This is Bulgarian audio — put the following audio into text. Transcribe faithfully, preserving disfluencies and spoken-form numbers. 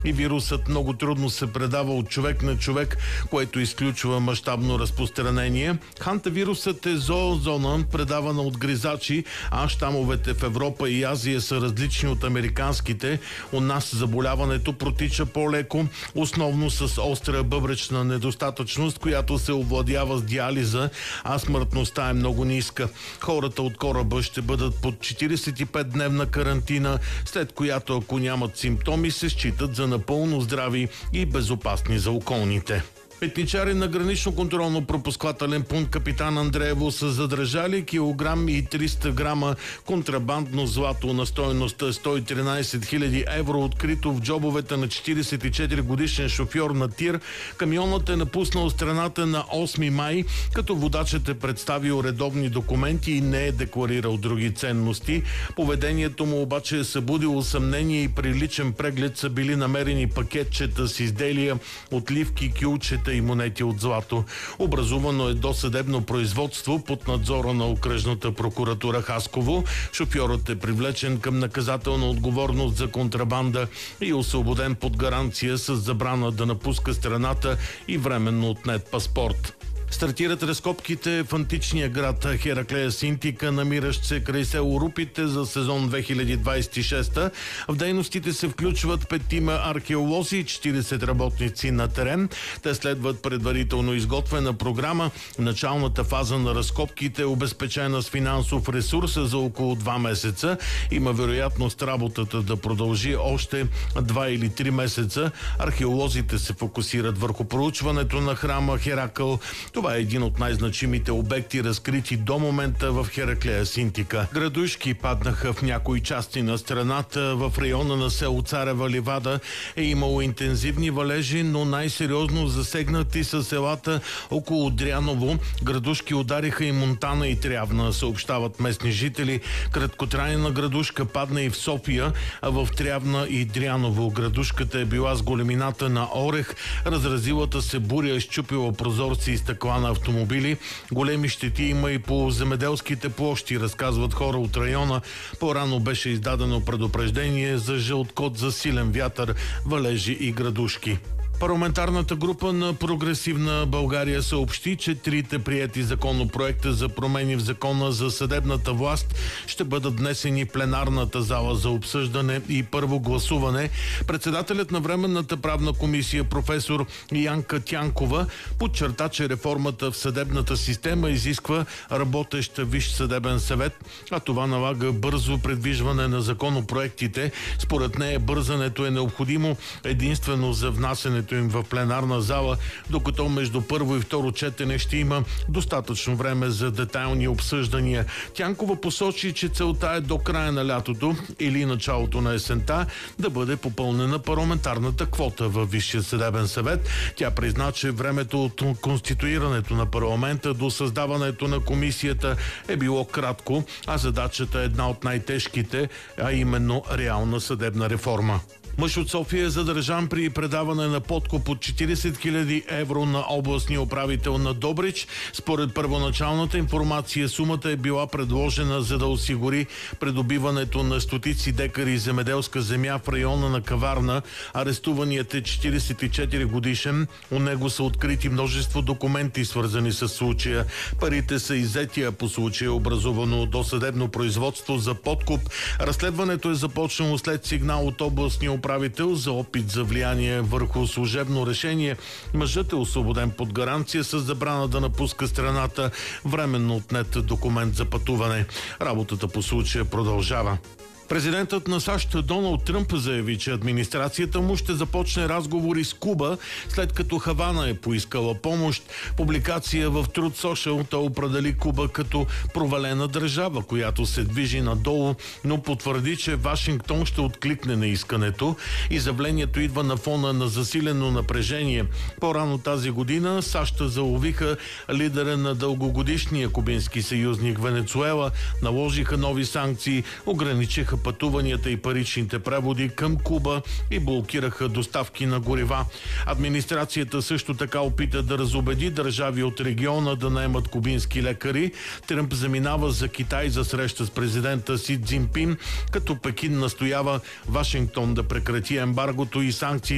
и вирусът много трудно се предава от човек на човек, което изключва мащабно разпространение. Хантавирусът е зоозона, предавана от гризачи, а щамовете в Европа и Азия са различни от американските. У нас заболяването протича по-леко, основно с остра бъбречна недостатъчност, която се овладява с диализа, а смъртността е много ниска. Хората от кораба ще бъдат под четиридесет и пет дневна карантина, след която, ако нямат симптоми, се считат за напълно здрави и безопасни за околните. Петничари на гранично-контролно-пропускателен пункт Капитан Андреево са задържали килограм и триста грама контрабандно злато на стойност сто и тринадесет хиляди евро, открито в джобовете на четиридесет и четири годишен шофьор на тир. Камионът е напуснал страната на осми май, като водачът е представил редовни документи и не е декларирал други ценности. Поведението му обаче е събудило съмнение и при личен преглед са били намерени пакетчета с изделия, отливки, кюлчета и монети от злато. Образувано е досъдебно производство под надзора на окръжната прокуратура Хасково. Шофьорът е привлечен към наказателна отговорност за контрабанда и освободен под гаранция с забрана да напуска страната и временно отнет паспорт. Стартират разкопките в античния град Хераклея Синтика, намиращ се край село Рупите, за сезон две хиляди двадесет и шеста. В дейностите се включват петима археолози и четиридесет работници на терен. Те следват предварително изготвена програма. Началната фаза на разкопките е обезпечена с финансов ресурс за около два месеца. Има вероятност работата да продължи още два или три месеца. Археолозите се фокусират върху проучването на храма Херакъл. Това е един от най-значимите обекти, разкрити до момента в Хераклея Синтика. Градушки паднаха в някои части на страната. В района на село Царева ливада е имало интензивни валежи, но най-сериозно засегнати са селата около Дряново. Градушки удариха и Монтана и Трявна, съобщават местни жители. Краткотрайна градушка падна и в София, а в Трявна и Дряново. Градушката е била с големината на орех. Разразилата се буря е счупила прозорци и стъкла на автомобили. Големи щети има и по земеделските площи, разказват хора от района. По-рано беше издадено предупреждение за жълт код за силен вятър, валежи и градушки. Парламентарната група на Прогресивна България съобщи, че трите приети законопроекта за промени в закона за съдебната власт ще бъдат внесени в пленарната зала за обсъждане и първо гласуване. Председателят на Временната правна комисия професор Янка Тянкова подчерта, че реформата в съдебната система изисква работещ Висш съдебен съвет, а това налага бързо предвижване на законопроектите. Според нея бързането е необходимо единствено за внасянето им в пленарна зала, докато между първо и второ четене ще има достатъчно време за детайлни обсъждания. Тянкова посочи, че целта е до края на лятото или началото на есента да бъде попълнена парламентарната квота във Висшия съдебен съвет. Тя призна, че времето от конституирането на парламента до създаването на комисията е било кратко, а задачата е една от най-тежките, а именно реална съдебна реформа. Мъж от София е задържан при предаване на подкуп от четиридесет хиляди евро на областния управител на Добрич. Според първоначалната информация сумата е била предложена, за да осигури придобиването на стотици декари земеделска земя в района на Каварна. Арестуваният е четиридесет и четири годишен. У него са открити множество документи, свързани с случая. Парите са иззети, а по случая е образувано досъдебно производство за подкуп. Разследването е започнало след сигнал от областния управител за опит за влияние върху служебно решение. Мъжът е освободен под гаранция с забрана да напуска страната, временно отнет документ за пътуване. Работата по случая продължава. Президентът на САЩ Доналд Тръмп заяви, че администрацията му ще започне разговори с Куба, след като Хавана е поискала помощ. Публикация в Truth Social той определи Куба като провалена държава, която се движи надолу, но потвърди, че Вашингтон ще откликне на искането. Изявлението идва на фона на засилено напрежение. По-рано тази година САЩ заловиха лидера на дългогодишния кубински съюзник Венецуела, наложиха нови санкции, ограничиха пътуванията и паричните преводи към Куба и блокираха доставки на горива. Администрацията също така опита да разубеди държави от региона да наемат кубински лекари. Тръмп заминава за Китай за среща с президента Си Цзинпин, като Пекин настоява Вашингтон да прекрати ембаргото и санкции